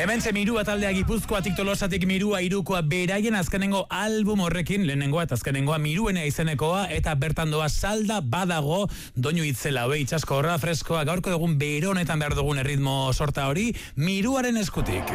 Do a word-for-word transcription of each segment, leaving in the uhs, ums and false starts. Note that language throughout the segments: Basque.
Hementxe Mirua taldea Gipuzkoatik Tolosatik Mirua irukoa beraien azkenengo album horrekin, lehenengoa eta azkenengoa Miruena izenekoa, eta bertan doa salda badago doinu itzela, hoi itxasko horra freskoa, gaurko dugun beronetan behar dugun erritmo sorta hori, Miruaren eskutik.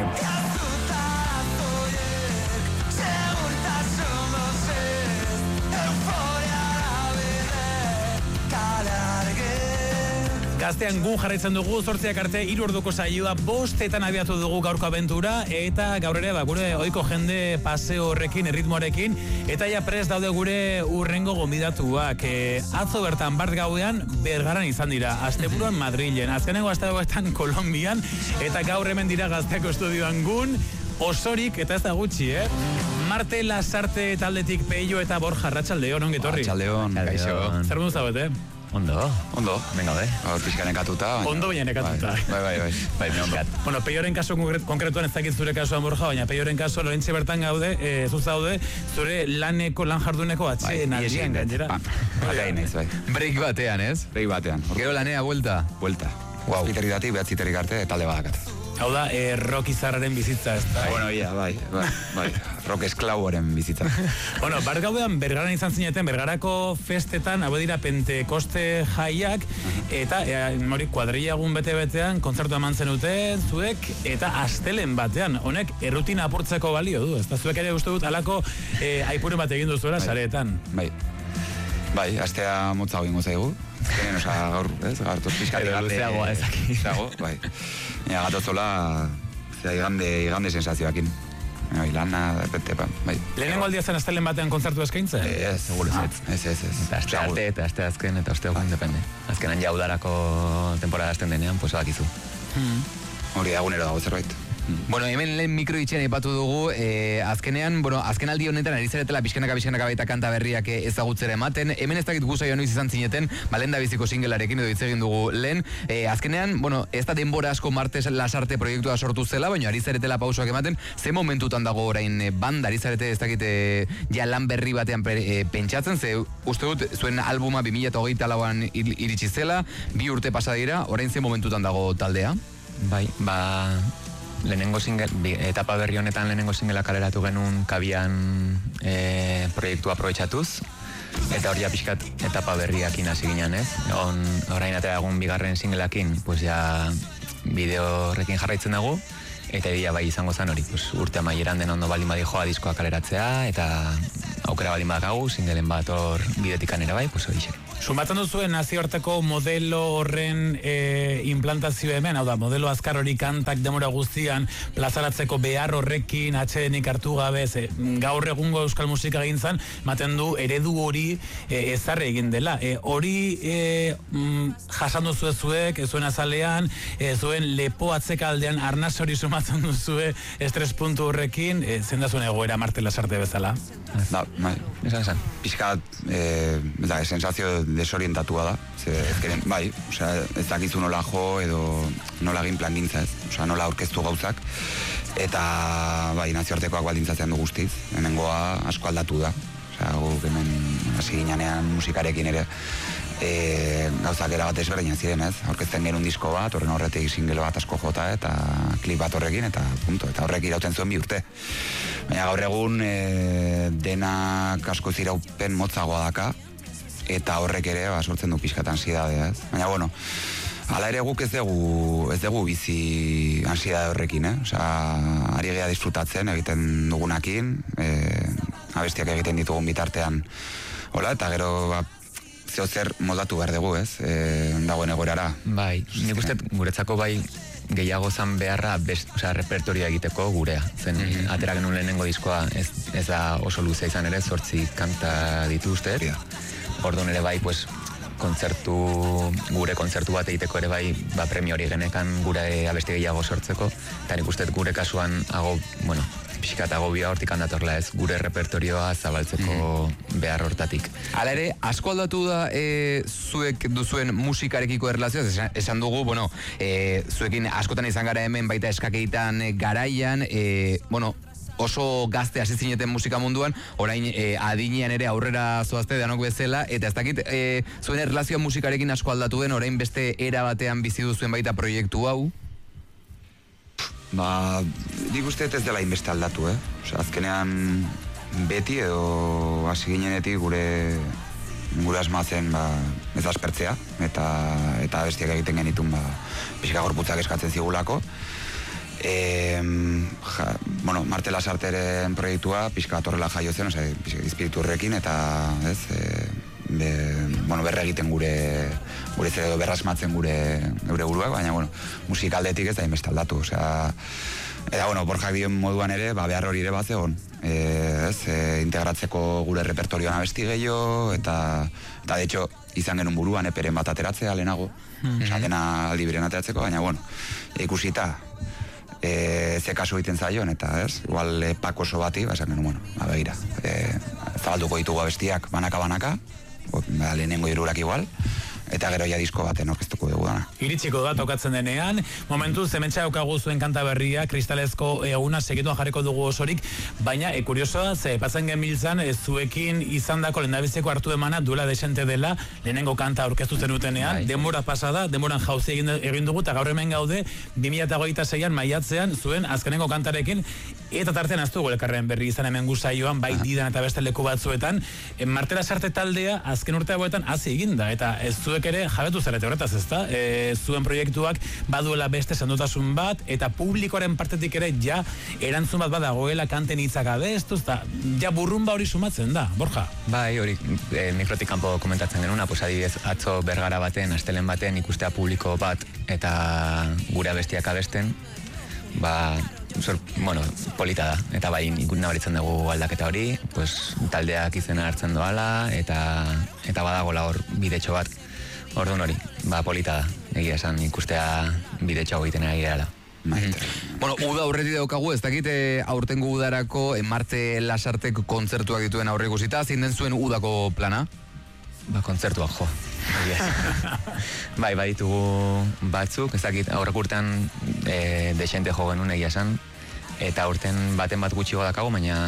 Gaztean gu jarraitzen dugu, zortziak arte hiru orduko saioa bostetan abiatu dugu gaurko abentura, eta gaur ere ba, gure ohiko jende paseo horrekin, erritmoarekin, eta ja prest daude gure urrengo gonbidatuak. E, atzo bertan bart gauean Bergaran izan dira, asteburuan Madrilen, azkenengo asteburuetan Kolonbian, eta gaur hemen dira Gazteako estudioan gun, osorik, eta ez da gutxi, eh? Marte Lasarte taldetik Peio eta Borja, arratsaldeon, ongi etorri. Arratsaldeon, gaixo. Zer moduz zaudete? Ondo. Ondo. Venga, de. Hor pixka nekatuta. Ondo baina nekatuta. Bai, bai, bai. Bai, me ondo. Bueno, Peioren kaso konkretuan ez dakit zure kasuan Borja, baina Peioren kaso Lorentxe bertan gaude, eh, zu zaude, zure laneko, lan jarduneko atxeen aldian gainera. Bai, naiz, bai. Break batean, ez? Break batean. Gero lanea, vuelta. Vuelta. Wow. Ziteritatik, behatziterik arte, talde badakat. Hau da, eh, rock izarraren bizitza, ez da? Bueno, ia, bai, bai, bai. Rock esklauaren bizitza. Bueno, bar gaudean Bergaran izan zineten, Bergarako festetan, hau dira Pentekoste jaiak, eta e, hori kuadrilla egun bete-betean, kontzertu eman zenuten, zuek, eta astelen batean, honek errutina apurtzeko balio du, ez da zuek ere uste dut, alako e, aipuren bat egin duzuela, sareetan. Bai, bai, astea motza hori zaigu. Genen, oza, gaur, ez, gartoz pixkati gande. Luzeagoa ezaki. Luzeago, bai. Ega gatozola, zera, igande, igande sensazioakin. Bai, lana, epete, bai. Lehenengo aldia zen astelen batean kontzertu eskaintzen? Ez, seguro ez. Ez, ez, ez. Eta aste arte, eta aste azken, eta aste egun, depende. Azkenan jaudarako temporada azten denean, pues badakizu. Hori dagunero dago zerbait. Bueno, hemen lehen mikro itxean aipatu dugu, eh, azkenean, bueno, azken aldi honetan ari zaretela pixkanaka pixkanaka baita kanta berriak ezagutzera ematen. Hemen ez dakit guzaio noiz izan zineten, balenda biziko singelarekin edo hitz egin dugu lehen. Eh, azkenean, bueno, ez da denbora asko Marte Lasarte proiektua sortu zela, baina ari zaretela pausoak ematen, ze momentutan dago orain eh, banda, ari zarete ez dakit eh, ja lan berri batean per, eh, pentsatzen, ze uste dut zuen albuma bi mila hogeita lauan iritsi zela, bi urte pasa dira, orain ze momentutan dago taldea? Bai, ba... Lehenengo single, etapa berri honetan lehenengo singela kaleratu genuen kabian e, proiektua aprobetxatuz, eta hori ja pixkat etapa berriakin hasi ginen, ez? On, orain atera egun bigarren singleakin, pues ja bideo horrekin jarraitzen dugu, eta egia bai izango zen hori, pues, urte amaieran den ondo baldin badi joa diskoa kaleratzea, eta aukera baldin badakagu, singelen bat hor bidetik anera bai, pues hori xe. Sumatzen duzuen nazioarteko modelo horren e, implantazio hemen, hau da, modelo azkar hori kantak demora guztian plazaratzeko behar horrekin atxedenik hartu gabe, ze, gaur egungo euskal musika gintzan, maten du eredu hori e, ezarre egin dela. E, hori e, mm, jasan duzu zuek, zuen azalean, e, zuen lepo atzekaldean arnaz hori sumatzen duzue estres puntu horrekin, e, zen da zuen egoera Marte Lasarte bezala? Da, bai, esan esan. Piskat, eh, da, sensazio desorientatua da. Ze, ezkeren, bai, osea, ez dakizu nola jo edo nola egin plan gintza ez. Osea, nola aurkeztu gauzak. Eta, bai, nazioartekoak baldintzatzen du guztiz. Hemengoa asko aldatu da. Osea, guk hemen hasi ginean musikarekin ere e, gauzak era bat ezberdina ziren, ez? Aurkezten genuen disko bat, horren horretik single bat asko jota eta klip bat horrekin, eta punto. Eta horrek irauten zuen bi urte. Baina gaur egun e, denak asko ziraupen motzagoa daka, eta horrek ere ba, sortzen du pixkat ansiedadea, ez? Baina, bueno, hala ere guk ez dugu, ez dugu bizi ansiedade horrekin, eh? Osea, ari gea disfrutatzen egiten dugunakin, e, abestiak egiten ditugun bitartean, hola, eta gero, ba, zeo zer moldatu behar dugu, ez? E, dagoen egoerara. Bai, nik uste guretzako bai gehiago zan beharra, best, osea, repertoria egiteko gurea. Zen, mm-hmm. atera genuen lehenengo diskoa, ez, ez da oso luze izan ere, zortzi kanta dituzte. Orduan ere bai, pues, kontzertu, gure kontzertu bat egiteko ere bai, ba, premio hori genekan gure abesti gehiago sortzeko, eta nik uste gure kasuan hago, bueno, pixkat agobia hortik handatorla ez, gure repertorioa zabaltzeko mm-hmm. behar hortatik. Hala ere, asko aldatu da e, zuek duzuen musikarekiko erlazioa, esan, esan dugu, bueno, e, zuekin askotan izan gara hemen baita eskakeitan e, garaian, e, bueno, oso gazte hasi zineten musika munduan, orain e, adinean ere aurrera zoazte danok bezala, eta ez dakit e, zuen erlazioa musikarekin asko aldatu den, orain beste era batean bizi duzuen baita proiektu hau? Ba, nik uste ez dela inbeste aldatu, eh? Osa, azkenean beti edo hasi ginenetik gure gure asmatzen ba, ez aspertzea eta eta bestiak egiten genitun ba, pixka gorputzak eskatzen zigulako. E, ja, bueno, Marte Lasarteren proiektua pixka atorrela jaio zen, oza, espiritu horrekin eta ez, e, be, bueno, berre egiten gure gure zer edo berrasmatzen gure gure buruak, baina bueno, musikaldetik ez da inbeste aldatu, osea, eta bueno, Borjak dion moduan ere, ba, behar hori ere bat zegoen, e, ez, e, integratzeko gure repertorioan abesti gehiago, eta, eta de hecho, izan genuen buruan eperen bat ateratzea lehenago, mm-hmm. Osa, dena aldi biren ateratzeko, baina bueno, ikusita, e, ze kasu egiten zaion, eta ez, igual e, pakoso bati, ba, esan genuen, bueno, ba, begira, e, zabalduko ditugu abestiak banaka-banaka, ba, lehenengo irurak igual, eta gero ja disko baten orkestuko dugu dana. Iritsiko da tokatzen denean, momentu zementxa daukagu zuen kanta berria, kristalezko eguna segituan jarriko dugu osorik, baina e, kuriosoa, ze patzen genbiltzan, e, zuekin izan dako lehendabizeko hartu emana duela desente dela, lehenengo kanta aurkeztu zenutenean, denbora pasada, denboran jauzi egin, egin dugu, eta gaur hemen gaude, bi mila hogeita seian maiatzean, zuen azkenengo kantarekin, eta tartean aztu elkarren berri izan hemen guzaioan, bai didan eta beste leku batzuetan, e, Marte Lasarte taldea azken urte hauetan hasi eginda, eta ez zuek ere jabetu zarete horretaz, ezta? E, zuen proiektuak baduela beste sendotasun bat, eta publikoaren partetik ere ja erantzun bat badagoela kanten hitzak abestuz, eta ja burrumba hori sumatzen da, Borja? Bai, hori e, mikrotik kanpo komentatzen genuna, pues adibidez, atzo bergara baten, astelen baten ikustea publiko bat, eta gure abestiak abesten, ba, Zor, bueno, polita da, eta bai nabaritzen dugu aldaketa hori, pues, taldeak izena hartzen doala, eta eta badagola hor bidetxo bat, orduan hori, ba polita da, egia esan ikustea bidetxo egiten ari gerala. Mm-hmm. Bueno, uda aurretik daukagu, ez dakite aurtengo udarako Marte Lasartek kontzertuak dituen aurre ikusita, zein den zuen udako plana? Ba, kontzertuak, jo. Bai, bai ditugu batzuk, ez dakit aurrek urtean e, desente jo genuen egia esan, eta urten baten bat gutxi godakago, baina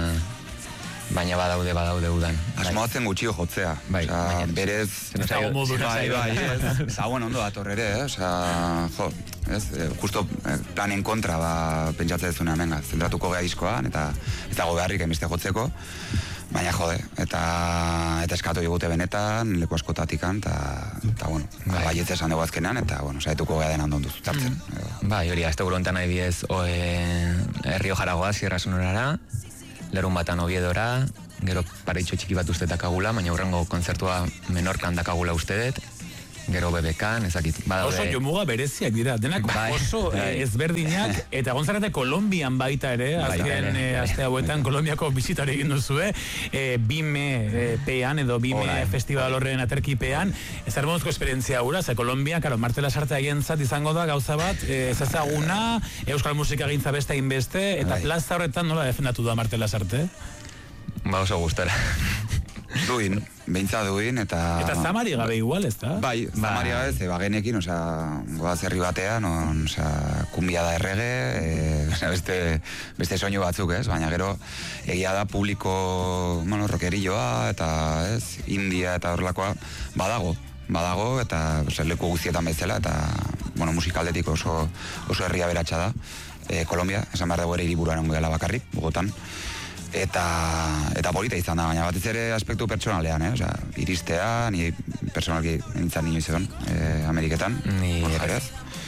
baina badaude, badaude udan. Asmoatzen gutxi jotzea, bai, oza, berez, bai, bai, ez, zauen ondo dator ere, eh? Oza, jo, ez, justo planen kontra, ba, pentsatzen dezuna hemen, zentratuko geha diskoan, eta ez dago beharrik emiste jotzeko, baina jode, eta eta eskatu digute benetan, leku askotatikan, eta, eta bueno, bai. Baietz esan dugu azkenean, eta, bueno, saetuko gara dena ondonduz, tartzen. Mm. Bai, hori, azte burontan nahi biez, Herrio Jaragoa, Sierra Sonorara, lerun batan Oviedora, gero pareitxo txiki bat uste dakagula, baina hurrengo kontzertua Menorkan dakagula uste dut, gero B B Kan, ezakit, badaude... Oso jomuga bereziak dira, denak bai, oso bai. ezberdinak, eta gontzarete Kolombian baita ere, azken bai, aste hauetan Kolombiako bizitari egin duzue, e, Bime e, pean, edo Bime Hola, festival horren aterkipean, ez arbonozko esperientzia hura, ze Kolombia, karo, Marte Lasarte agientzat izango da gauza bat, ez ezaguna, euskal musika gintza beste inbeste, eta bai. Plaza horretan nola defendatu da Marte Lasarte? Ba oso gustara. Duin, behintza duin, eta... Eta zamari gabe igual, ez da? Bai, zamari gabe, ze bagenekin, oza, goaz herri batean, on, oza, kumbia da errege, e, oza, beste, beste soinu batzuk, ez? Baina gero, egia da publiko, bueno, rockerilloa, eta, ez, India eta horrelakoa, badago, badago, eta, oza, leku guztietan bezala, eta, bueno, musikaldetik oso, oso herria beratxa da, e, Kolombia, esan behar dago ere hiriburuan ongo dela bakarrik, Bogotan, eta eta polita izan da, baina batez ere aspektu pertsonalean, eh? Osea, iristea, ni personalki nintzen nio izan, eh, Ameriketan, ni jarez,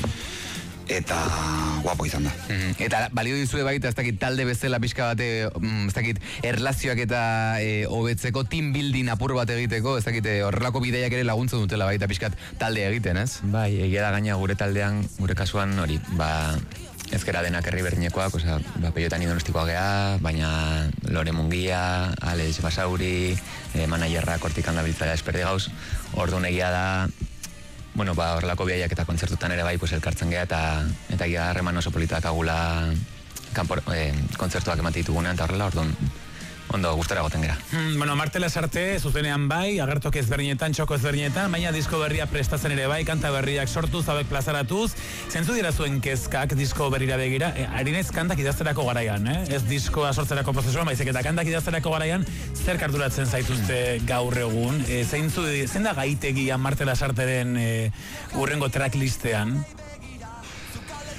eta guapo izan da. Mm-hmm. Eta balio dizue baita, ez dakit talde bezala pixka bate, ez dakit erlazioak eta e, hobetzeko, team building apur bat egiteko, ez dakit horrelako bideiak ere laguntzen dutela baita pixkat talde egiten, ez? Bai, egia da gaina gure taldean, gure kasuan hori, ba... ezkera denak herri berdinekoak, oza, ba, peiotan idonostikoa geha, baina Lore Mungia, Alex Basauri, eh, managerra kortikan dabiltzaia esperdi gauz, orduan egia da, bueno, ba, horrelako bidaiak eta kontzertutan ere bai, pues, elkartzen geha, eta eta egia harreman oso politak agula kanpor, eh, kontzertuak emate ditugunean, eta horrela, orduan, ondo gustora goten gera. Hmm, bueno, Marte Lasarte zuzenean bai, agertok ezberdinetan, txoko ezberdinetan, baina disko berria prestatzen ere bai, kanta berriak sortuz, hauek plazaratuz. Zentzu dira zuen kezkak disko berrira begira, e, harinez kantak idazterako garaian, eh? Ez diskoa sortzerako prozesuan, baizik eta kantak idazterako garaian, zer karturatzen zaituzte gaur egun? E, zeintzu, zein da gaitegia Marte Lasarteren e, urrengo tracklistean?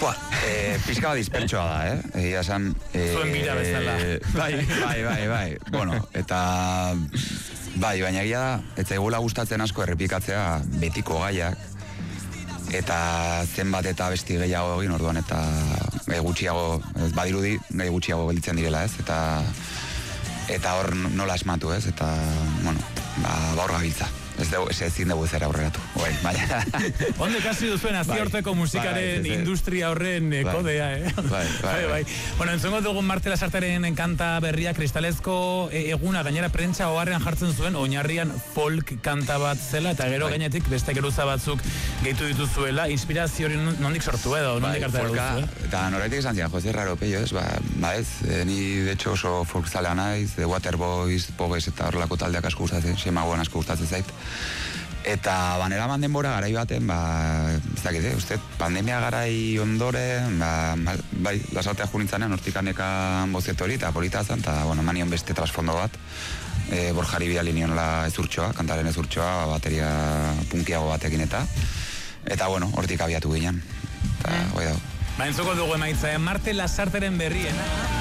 Ba, e, pixka bat dispertsoa da, eh? Egia esan... E, Zuen bira bezala. Bai, bai, bai, bai. Bueno, eta... Bai, baina egia da, ez zaigula gustatzen asko errepikatzea betiko gaiak, eta zenbat eta besti gehiago egin orduan, eta gai gutxiago, ez badirudi, gai gutxiago gelditzen direla, ez? Eta... Eta hor nola esmatu, ez? Eta, bueno, ba, ba hor gabiltza. Ez dugu, ez ezin dugu zera aurreratu. Bai, baina... Onde kasi duzuen aziorteko musikaren bai, industria horren bai, kodea, eh? Bai, bai, bai. bai. Bueno, entzongo dugun Marte Lasarteren kanta berria kristalezko eguna, gainera prentsa oharrean jartzen zuen, oinarrian folk kanta bat zela, eta gero bai, gainetik beste geruza batzuk gehitu dituzuela, inspirazio hori nondik sortu edo, nondik bai, hartu folka, duzu, eh? Eta noraitik esan zian, Jose Raro Pello, ez? Ba, ba ez, eh, ni de hecho oso folk zalea naiz, The Waterboys, Pobes eta horrelako taldeak asko gustatzen, Semagoan asko gustatzen zait. Eta banera man denbora garai baten, ba, ez dakit, eh, uste, pandemia garai ondoren, ba, bai, lasartea junintzenen, hortikanekan bozet hori, eta polita zen, eta, bueno, manion beste trasfondo bat, e, Borjari bidali nionela ezurtxoa, kantaren ezurtxoa, bateria punkiago batekin eta, eta, bueno, hortik abiatu ginen, eta, mm. hoi dago. Ba, entzoko dugu emaitza, eh? Marte Lasarteren berriena.